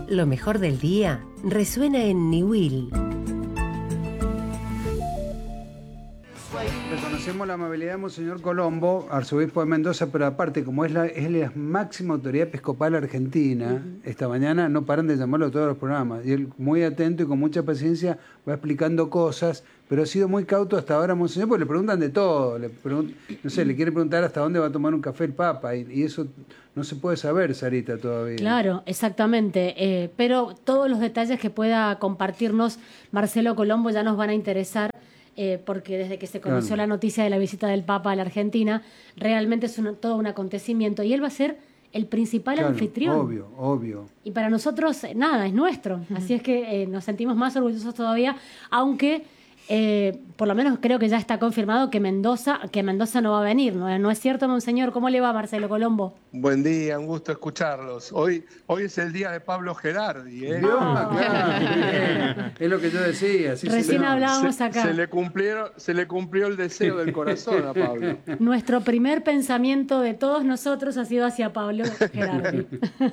Lo mejor del día resuena en Niwil. Reconocemos la amabilidad de Monseñor Colombo, arzobispo de Mendoza, pero aparte, como es la máxima autoridad episcopal argentina, esta mañana no paran de llamarlo a todos los programas. Y él, muy atento y con mucha paciencia, va explicando cosas, pero ha sido muy cauto hasta ahora, Monseñor, porque le preguntan de todo. No sé, le quiere preguntar hasta dónde va a tomar un café el Papa, y eso no se puede saber, Sarita, todavía. Claro, exactamente. Pero todos los detalles que pueda compartirnos Marcelo Colombo ya nos van a interesar. Porque desde que se conoció la noticia de la visita del Papa a la Argentina, realmente es todo un acontecimiento. Y él va a ser el principal anfitrión. Obvio. Y para nosotros, nada, es nuestro. Así es que nos sentimos más orgullosos todavía, aunque por lo menos creo que ya está confirmado que Mendoza no va a venir. ¿No es cierto, Monseñor? ¿Cómo le va, Marcelo Colombo? Buen día, un gusto escucharlos. Hoy es el día de Pablo Gerardi. Claro, es lo que yo decía. Sí, recién hablábamos acá. Se le cumplió el deseo del corazón a Pablo. Nuestro primer pensamiento de todos nosotros ha sido hacia Pablo Gerardi.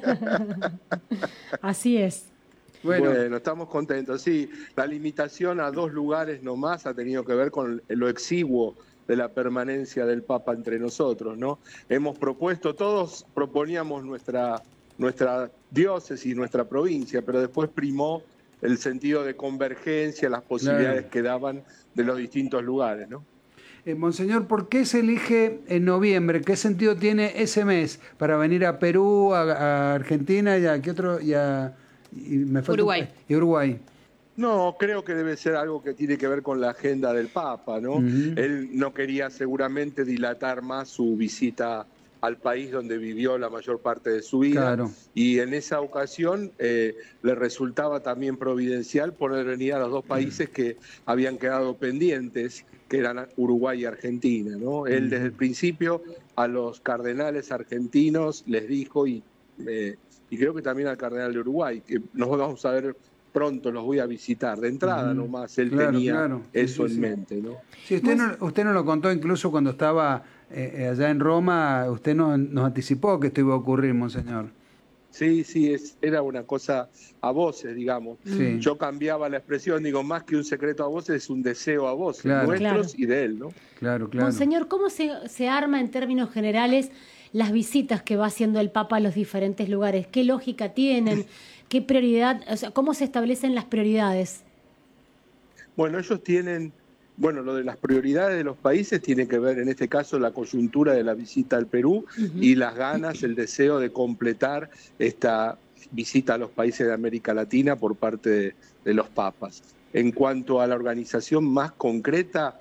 Así es. Bueno, estamos contentos. Sí, la limitación a 2 lugares nomás ha tenido que ver con lo exiguo de la permanencia del Papa entre nosotros, ¿no? Todos proponíamos nuestra diócesis, nuestra provincia, pero después primó el sentido de convergencia, las posibilidades que daban de los distintos lugares, ¿no? Monseñor, ¿por qué se elige en noviembre? ¿Qué sentido tiene ese mes para venir a Perú, a Argentina y a qué otro? Uruguay. Y Uruguay. No, creo que debe ser algo que tiene que ver con la agenda del Papa, ¿no? Él no quería seguramente dilatar más su visita al país donde vivió la mayor parte de su vida. Claro. Y en esa ocasión le resultaba también providencial poder venir a los 2 países que habían quedado pendientes, que eran Uruguay y Argentina, ¿no? Él desde el principio a los cardenales argentinos les dijo, y creo que también al cardenal de Uruguay, que nos vamos a ver pronto, los voy a visitar. De entrada nomás, él tenía eso en mente, ¿no? Sí, usted nos lo contó incluso cuando estaba allá en Roma, usted nos anticipó que esto iba a ocurrir, Monseñor. Sí, era una cosa a voces, digamos. Sí. Yo cambiaba la expresión, digo, más que un secreto a voces, es un deseo a voces, nuestros y de él, ¿no? Claro. Monseñor, ¿cómo se arma en términos generales las visitas que va haciendo el Papa a los diferentes lugares? ¿Qué lógica tienen? ¿Qué prioridad? O sea, ¿cómo se establecen las prioridades? Bueno, ellos tienen... Bueno, lo de las prioridades de los países tiene que ver, en este caso, la coyuntura de la visita al Perú y las ganas, el deseo de completar esta visita a los países de América Latina por parte de los papas. En cuanto a la organización más concreta,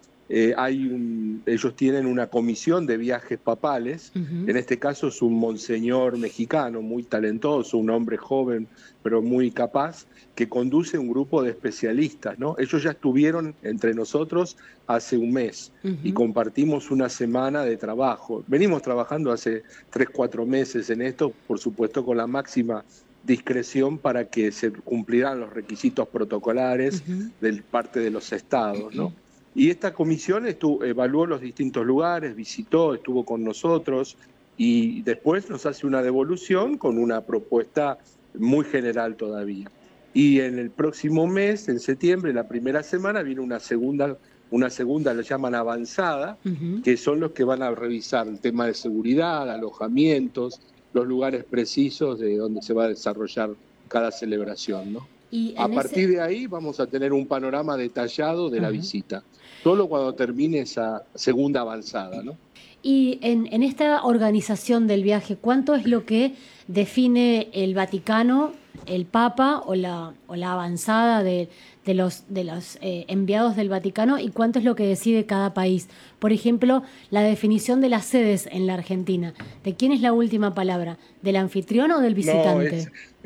ellos tienen una comisión de viajes papales, en este caso es un monseñor mexicano muy talentoso, un hombre joven pero muy capaz, que conduce un grupo de especialistas, ¿no? Ellos ya estuvieron entre nosotros hace un mes y compartimos una semana de trabajo. Venimos trabajando hace 3-4 meses en esto, por supuesto con la máxima discreción para que se cumplieran los requisitos protocolares de parte de los estados, ¿no? Y esta comisión evaluó los distintos lugares, visitó, estuvo con nosotros y después nos hace una devolución con una propuesta muy general todavía. Y en el próximo mes, en septiembre, la primera semana, viene una segunda, la llaman avanzada, que son los que van a revisar el tema de seguridad, alojamientos, los lugares precisos de donde se va a desarrollar cada celebración, ¿no? Y a partir de ahí vamos a tener un panorama detallado de la visita, solo cuando termine esa segunda avanzada, ¿no? Y en esta organización del viaje, ¿cuánto es lo que define el Vaticano, el Papa o la avanzada de los enviados del Vaticano, y cuánto es lo que decide cada país? Por ejemplo, la definición de las sedes en la Argentina. ¿De quién es la última palabra? ¿Del anfitrión o del visitante?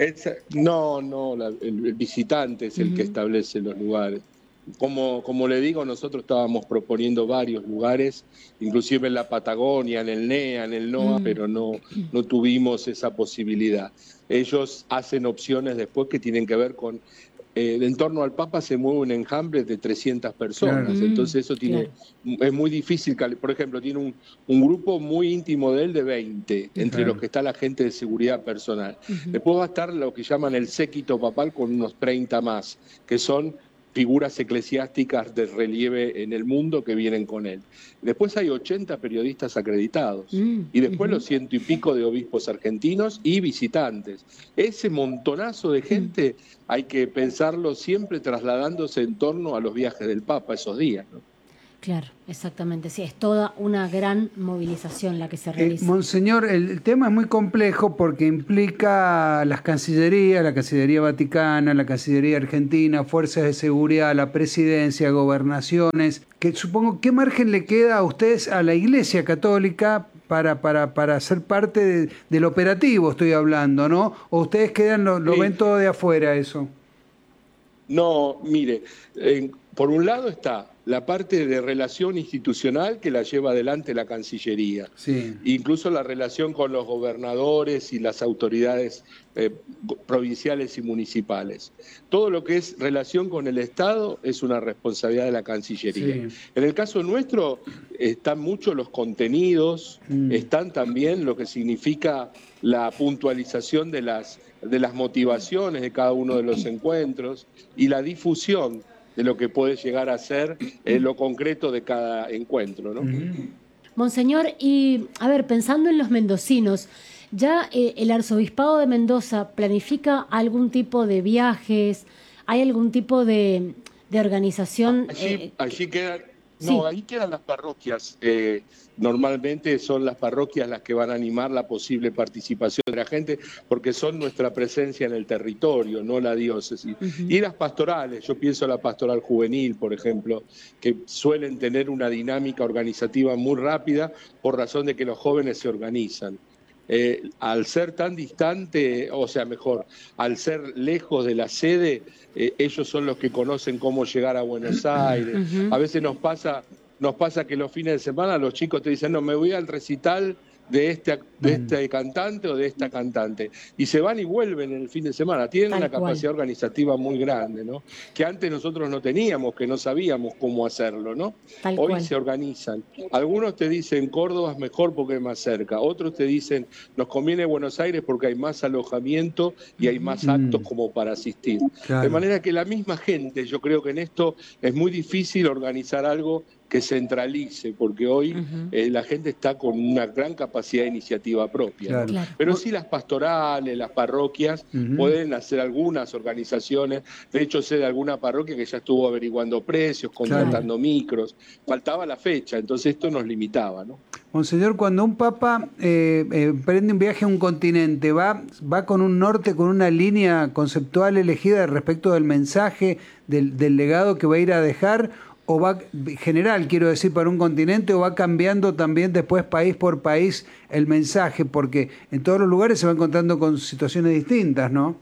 El visitante es el que establece los lugares. Como le digo, nosotros estábamos proponiendo varios lugares, inclusive en la Patagonia, en el NEA, en el NOA, pero no tuvimos esa posibilidad. Ellos hacen opciones después que tienen que ver con en torno al Papa se mueve un enjambre de 300 personas, Claro. entonces eso tiene, es muy difícil, por ejemplo, tiene un grupo muy íntimo de él de 20, entre Claro. los que está la gente de seguridad personal. Después va a estar lo que llaman el séquito papal con unos 30 más, que son figuras eclesiásticas de relieve en el mundo que vienen con él. Después hay 80 periodistas acreditados y después los 100 y pico de obispos argentinos y visitantes. Ese montonazo de gente hay que pensarlo siempre trasladándose en torno a los viajes del Papa esos días, ¿no? Claro, exactamente. Sí, es toda una gran movilización la que se realiza. Monseñor, el tema es muy complejo porque implica las cancillerías, la Cancillería Vaticana, la Cancillería Argentina, fuerzas de seguridad, la presidencia, gobernaciones, que supongo, ¿qué margen le queda a ustedes, a la Iglesia Católica, para ser parte del operativo, estoy hablando, ¿no? ¿O ustedes quedan, lo ven todo de afuera eso? No, mire, por un lado está la parte de relación institucional que la lleva adelante la Cancillería, Sí. incluso la relación con los gobernadores y las autoridades provinciales y municipales. Todo lo que es relación con el Estado es una responsabilidad de la Cancillería. Sí. En el caso nuestro están mucho los contenidos, están también lo que significa la puntualización de las motivaciones de cada uno de los encuentros y la difusión de lo que puede llegar a ser lo concreto de cada encuentro, ¿no? Monseñor, y a ver, pensando en los mendocinos, ¿ya el Arzobispado de Mendoza planifica algún tipo de viajes? ¿Hay algún tipo de organización? Allí quedan... Sí. No, ahí quedan las parroquias. Normalmente son las parroquias las que van a animar la posible participación de la gente, porque son nuestra presencia en el territorio, no la diócesis. Y las pastorales, yo pienso en la pastoral juvenil, por ejemplo, que suelen tener una dinámica organizativa muy rápida por razón de que los jóvenes se organizan. Al ser tan distante, o sea, mejor, al ser lejos de la sede, ellos son los que conocen cómo llegar a Buenos Aires. A veces nos pasa que los fines de semana los chicos te dicen, no, me voy al recital de este cantante o de esta cantante. Y se van y vuelven en el fin de semana. Tienen Tal una cual. capacidad organizativa muy grande, ¿no? Que antes nosotros no teníamos, que no sabíamos cómo hacerlo, ¿no? Tal Hoy cual. se organizan. Algunos te dicen Córdoba es mejor porque es más cerca. Otros te dicen nos conviene Buenos Aires porque hay más alojamiento y hay más actos como para asistir. Claro. De manera que la misma gente, yo creo que en esto es muy difícil organizar algo que centralice, porque hoy la gente está con una gran capacidad de iniciativa propia, ¿no? Claro. Claro. Pero sí las pastorales, las parroquias pueden hacer algunas organizaciones. De hecho, sé de alguna parroquia que ya estuvo averiguando precios, contratando micros. Faltaba la fecha, entonces esto nos limitaba, ¿no? Monseñor, cuando un papa emprende un viaje a un continente, ¿va con un norte, con una línea conceptual elegida respecto del mensaje, del legado que va a ir a dejar? ¿O va general, quiero decir, para un continente, o va cambiando también después país por país el mensaje? Porque en todos los lugares se va encontrando con situaciones distintas, ¿no?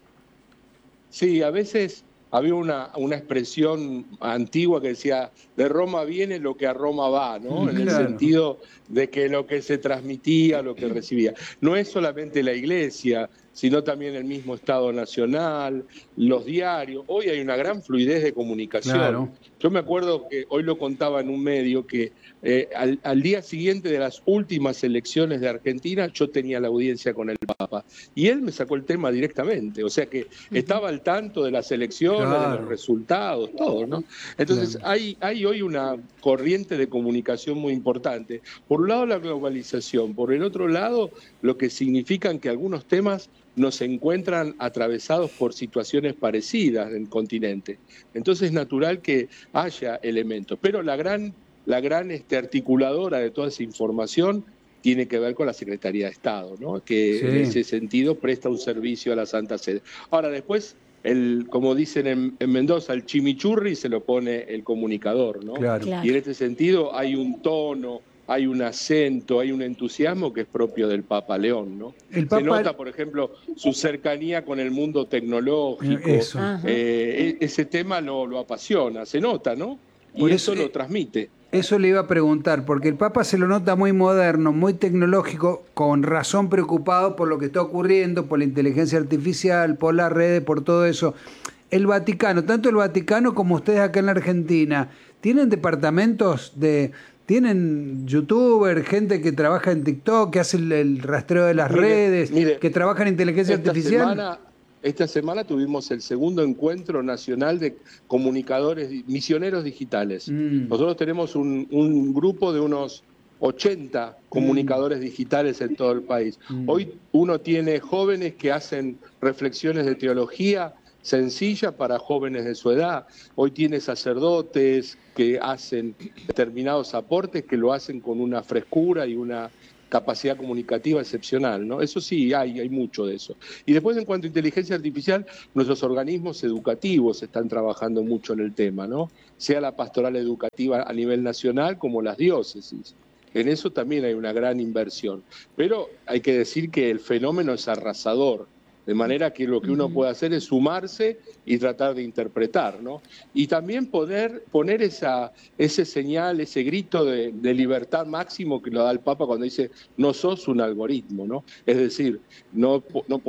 Sí, a veces había una expresión antigua que decía, de Roma viene lo que a Roma va, ¿no? En el Claro. sentido de que lo que se transmitía, lo que recibía. No es solamente la Iglesia, sino también el mismo Estado Nacional, los diarios. Hoy hay una gran fluidez de comunicación. Claro. Yo me acuerdo que hoy lo contaba en un medio que al día siguiente de las últimas elecciones de Argentina yo tenía la audiencia con el Papa y él me sacó el tema directamente, o sea que estaba al tanto de las elecciones, de Claro. los resultados, todo, ¿no? Entonces hay hoy una corriente de comunicación muy importante. Por un lado la globalización, por el otro lado lo que significan que algunos temas nos encuentran atravesados por situaciones parecidas en el continente. Entonces es natural que haya elementos, pero la gran articuladora de toda esa información tiene que ver con la Secretaría de Estado, ¿no? Que Sí. en ese sentido presta un servicio a la Santa Sede. Ahora, después, como dicen en Mendoza, el chimichurri se lo pone el comunicador, ¿no? Claro. Claro. Y en este sentido hay un tono, hay un acento, hay un entusiasmo que es propio del Papa León, ¿no? El Papa- Se nota, por ejemplo, su cercanía con el mundo tecnológico. Eso. Ajá. Ese tema lo apasiona, se nota, ¿no? Y Por eso eso- lo transmite. Eso le iba a preguntar, porque el Papa se lo nota muy moderno, muy tecnológico, con razón preocupado por lo que está ocurriendo, por la inteligencia artificial, por las redes, por todo eso. el Vaticano, tanto el Vaticano como ustedes acá en la Argentina, ¿tienen departamentos tienen youtubers, gente que trabaja en TikTok, que hace el rastreo de las redes, que trabaja en inteligencia artificial? Esta semana tuvimos el segundo encuentro nacional de comunicadores, misioneros digitales. Nosotros tenemos un grupo de unos 80 comunicadores digitales en todo el país. Hoy uno tiene jóvenes que hacen reflexiones de teología sencilla para jóvenes de su edad. Hoy tiene sacerdotes que hacen determinados aportes que lo hacen con una frescura y una capacidad comunicativa excepcional, ¿no? Eso sí, hay mucho de eso. Y después, en cuanto a inteligencia artificial, nuestros organismos educativos están trabajando mucho en el tema, ¿no? Sea la pastoral educativa a nivel nacional como las diócesis. En eso también hay una gran inversión. Pero hay que decir que el fenómeno es arrasador. De manera que lo que uno puede hacer es sumarse y tratar de interpretar, ¿no? Y también poder poner ese señal, ese grito de libertad máximo que lo da el Papa cuando dice, no sos un algoritmo, ¿no? Es decir, no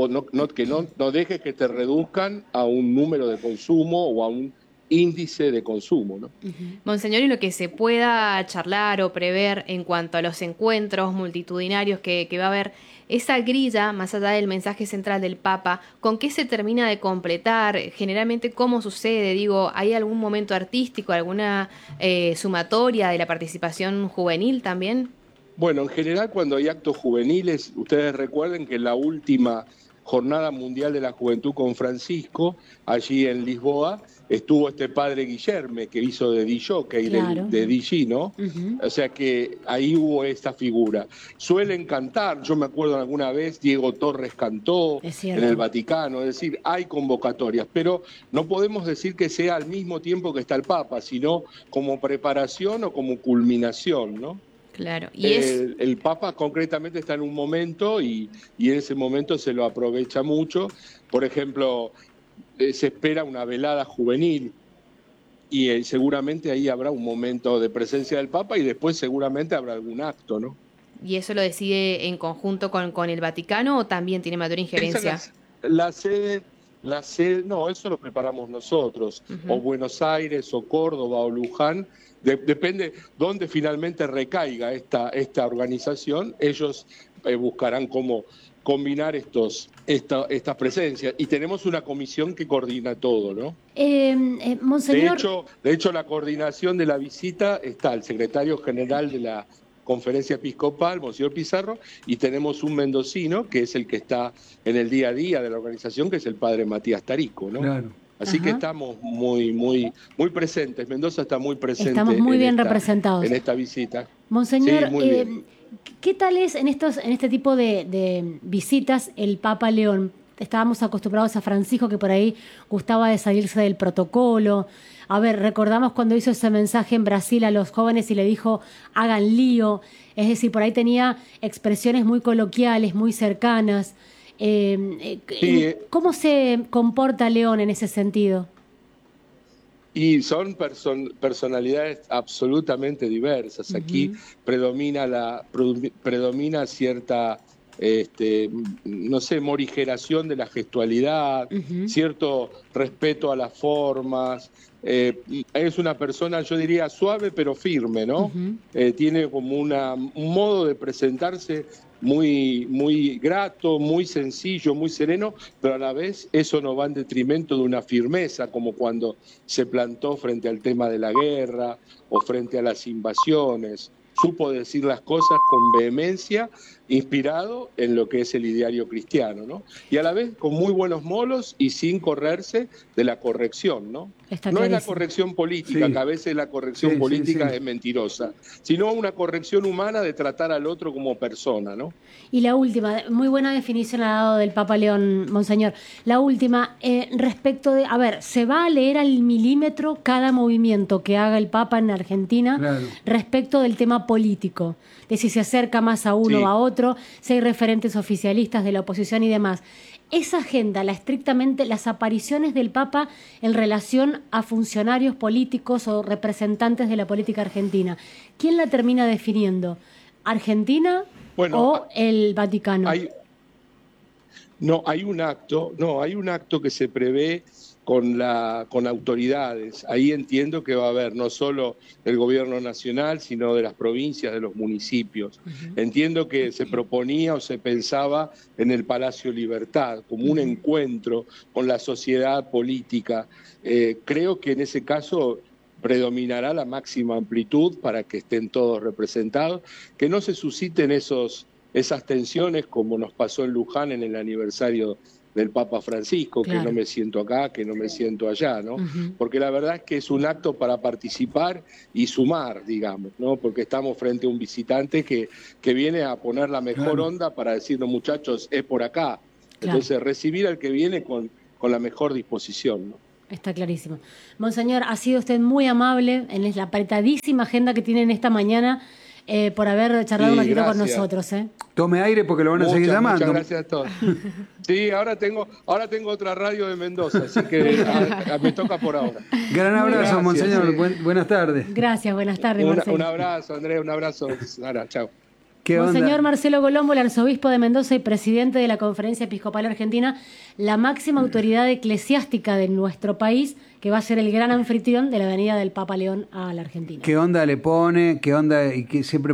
dejes que te reduzcan a un número de consumo o a un índice de consumo, ¿no? Monseñor, y lo que se pueda charlar o prever en cuanto a los encuentros multitudinarios que va a haber, esa grilla, más allá del mensaje central del Papa, ¿con qué se termina de completar? Generalmente, ¿cómo sucede? Digo, ¿hay algún momento artístico, alguna sumatoria de la participación juvenil también? Bueno, en general cuando hay actos juveniles, ustedes recuerden que la última Jornada Mundial de la Juventud con Francisco, allí en Lisboa, estuvo este padre Guillerme, que hizo de DJ, claro, de DJ, ¿no? O sea que ahí hubo esta figura. Suelen cantar, yo me acuerdo alguna vez, Diego Torres cantó en el Vaticano, es decir, hay convocatorias, pero no podemos decir que sea al mismo tiempo que está el Papa, sino como preparación o como culminación, ¿no? Claro. El Papa concretamente está en un momento y en ese momento se lo aprovecha mucho. Por ejemplo, se espera una velada juvenil y seguramente ahí habrá un momento de presencia del Papa y después seguramente habrá algún acto, ¿no? ¿Y eso lo decide en conjunto con el Vaticano o también tiene mayor injerencia? La sede, no, eso lo preparamos nosotros, o Buenos Aires, o Córdoba, o Luján. Depende dónde finalmente recaiga esta organización, ellos buscarán cómo combinar estas presencias. Y tenemos una comisión que coordina todo, ¿no? Monseñor... De hecho, la coordinación de la visita está el secretario general de la Conferencia Episcopal, Monseñor Pizarro, y tenemos un mendocino, que es el que está en el día a día de la organización, que es el padre Matías Tarico, ¿no? Claro. Así que estamos muy presentes. Mendoza está muy presente. Estamos muy bien representados en esta visita. Monseñor, sí, ¿qué tal es en este tipo de visitas el Papa León? Estábamos acostumbrados a Francisco, que por ahí gustaba de salirse del protocolo. A ver, recordamos cuando hizo ese mensaje en Brasil a los jóvenes y le dijo, hagan lío. Es decir, por ahí tenía expresiones muy coloquiales, muy cercanas. ¿Cómo se comporta León en ese sentido? Y son personalidades absolutamente diversas. Aquí predomina cierta, no sé, morigeración de la gestualidad, cierto respeto a las formas. Es una persona, yo diría, suave pero firme, ¿no? Tiene como un modo de presentarse muy grato, muy sencillo, muy sereno, pero a la vez eso no va en detrimento de una firmeza, como cuando se plantó frente al tema de la guerra o frente a las invasiones. Supo decir las cosas con vehemencia, inspirado en lo que es el ideario cristiano, ¿no? Y a la vez con muy buenos molos y sin correrse de la corrección, ¿no? No es la corrección política, que a veces la corrección política es mentirosa, sino una corrección humana de tratar al otro como persona, ¿no? Y la última, muy buena definición ha dado del Papa León, Monseñor. La última, respecto de, a ver, ¿se va a leer al milímetro cada movimiento que haga el Papa en Argentina respecto del tema político? De si se acerca más a uno o a otro, si hay referentes oficialistas de la oposición y demás. Esa agenda, estrictamente las apariciones del Papa en relación a funcionarios políticos o representantes de la política argentina, ¿quién la termina definiendo? ¿Argentina o el Vaticano? Hay un acto que se prevé con autoridades. Ahí entiendo que va a haber no solo el gobierno nacional, sino de las provincias, de los municipios. Entiendo que se proponía o se pensaba en el Palacio Libertad como un encuentro con la sociedad política. Creo que en ese caso predominará la máxima amplitud para que estén todos representados, que no se susciten esas tensiones como nos pasó en Luján en el aniversario del Papa Francisco, claro, que no me siento acá, que no me siento allá, ¿no? Porque la verdad es que es un acto para participar y sumar, digamos, ¿no? Porque estamos frente a un visitante que viene a poner la mejor onda para decirnos, muchachos, es por acá. Claro. Entonces, recibir al que viene con la mejor disposición, ¿no? Está clarísimo. Monseñor, ha sido usted muy amable en la apretadísima agenda que tienen esta mañana, por haber charlado un ratito con nosotros. Tome aire porque lo van a seguir llamando. Muchas gracias a todos. Sí, ahora tengo otra radio de Mendoza, así que me toca por ahora. Gran abrazo, Monseñor. Buenas tardes. Gracias, buenas tardes, Marcelo. Un abrazo, Andrés, un abrazo, Sara, chao. Monseñor Marcelo Colombo, el arzobispo de Mendoza y presidente de la Conferencia Episcopal Argentina, la máxima autoridad eclesiástica de nuestro país, que va a ser el gran anfitrión de la venida del Papa León a la Argentina. ¿Qué onda le pone? ¿Qué onda? Y que siempre